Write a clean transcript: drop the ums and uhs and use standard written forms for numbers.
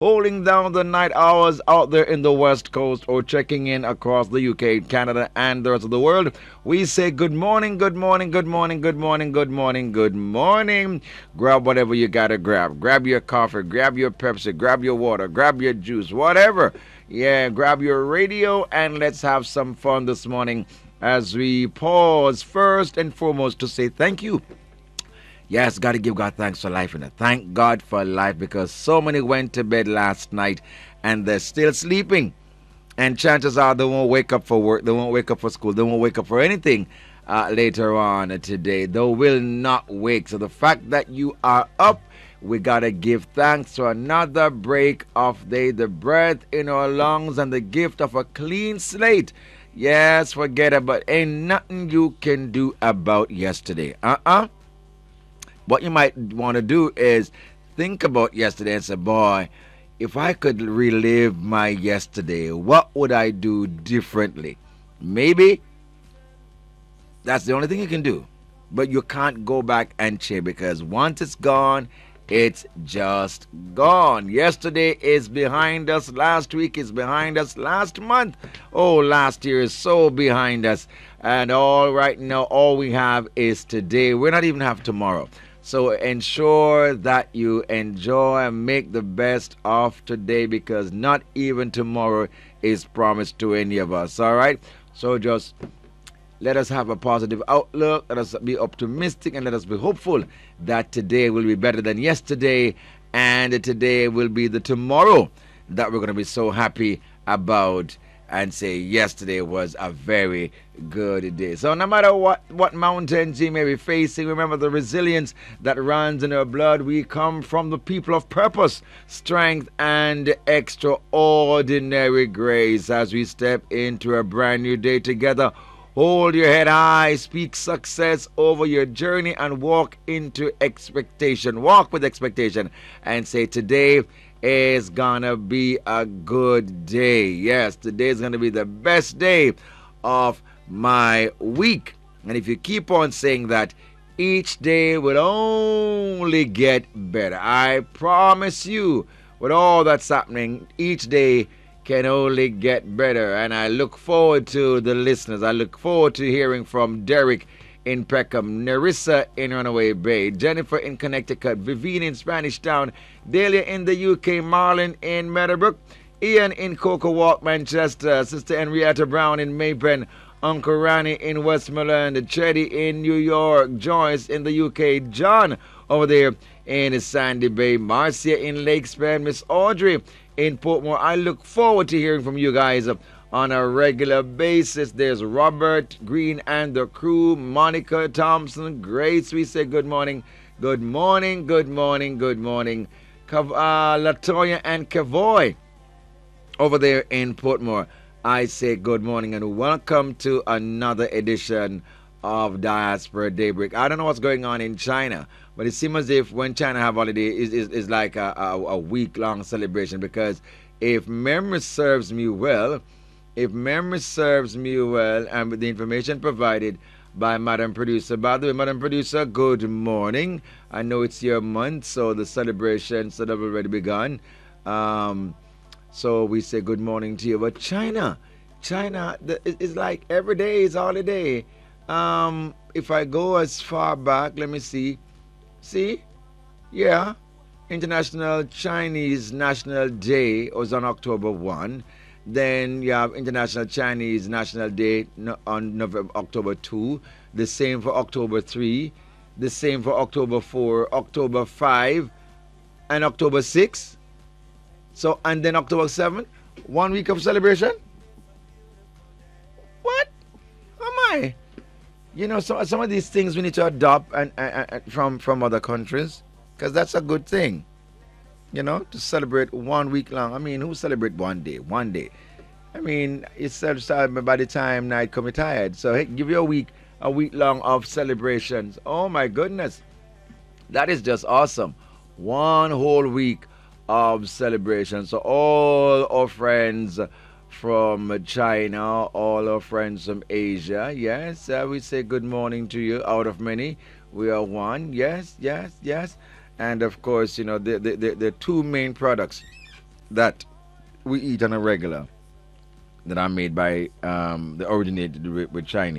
holding down the night hours out there in the West Coast or checking in across the UK, Canada, and the rest of the world. We say good morning, good morning, good morning, good morning, good morning, good morning. Grab whatever you gotta grab. Grab your coffee, grab your Pepsi, grab your water, grab your juice, whatever. Yeah, grab your radio and let's have some fun this morning as we pause first and foremost to say thank you. Yes, got to give God thanks for life. And thank God for life because so many went to bed last night and they're still sleeping. And chances are they won't wake up for work, they won't wake up for school, they won't wake up for anything later on today. They will not wake. So the fact that you are up, we got to give thanks for another break of day, the breath in our lungs and the gift of a clean slate. Yes, forget about ain't nothing you can do about yesterday. What you might want to do is think about yesterday and say, boy, if I could relive my yesterday, what would I do differently? Maybe that's the only thing you can do. But you can't go back and change because once it's gone, it's just gone. Yesterday is behind us. Last week is behind us. Last month, oh, last year is so behind us. And all right now, all we have is today. We not even have tomorrow. So ensure that you enjoy and make the best of today because not even tomorrow is promised to any of us. All right? So just let us have a positive outlook. Let us be optimistic and let us be hopeful that today will be better than yesterday and today will be the tomorrow that we're going to be so happy about and say yesterday was a very good day. So no matter what mountains you may be facing, remember the resilience that runs in our blood. We come from the people of purpose, strength, and extraordinary grace as we step into a brand new day together. Hold your head high, speak success over your journey, and walk into expectation. Walk with expectation and say, today is gonna be a good day. Yes, today is gonna be the best day of my week. And if you keep on saying that, each day will only get better. I promise you, with all that's happening, each day can only get better. And I look forward to the listeners. I look forward to hearing from Derek in Peckham, Nerissa in Runaway Bay, Jennifer in Connecticut, Vivian in Spanish Town, Delia in the UK, Marlon in Meadowbrook, Ian in Cocoa Walk, Manchester, Sister Henrietta Brown in Maypen, Uncle Rani in Westmoreland, Chetty in New York, Joyce in the UK, John over there in Sandy Bay, Marcia in Lakespan, Miss Audrey in Portmore. I look forward to hearing from you guys on a regular basis. There's Robert Green and the crew, Monica Thompson, Grace. We say good morning, good morning, good morning, good morning. Latoya and Kavoy over there in Portmore. I say good morning and welcome to another edition of Diaspora Daybreak. I don't know what's going on in China, but it seems as if when China have holiday is like a week-long celebration because if memory serves me well, and with the information provided by Madam Producer. By the way, Madam Producer, good morning. I know it's your month, so the celebrations have already begun. So we say good morning to you. But China, it's like every day is holiday. If I go as far back, let me see. Yeah, International Chinese National Day was on October 1. Then you have International Chinese National Day on October 2. The same for October 3. The same for October 4, October 5, and October 6. So, and then October 7, 1 week of celebration? What? Am I? You know, so some of these things we need to adopt and from other countries because that's a good thing. You know, to celebrate 1 week long. I mean, who celebrate one day? One day. I mean, it's by the time night come tired. So hey, give you a week long of celebrations. Oh my goodness, that is just awesome. 1 whole week of celebration. So all our friends from China, all our friends from Asia, yes, we say good morning to you. Out of many, we are one. Yes. And of course, you know, the two main products that we eat on a regular that are made by the originated with Chinese.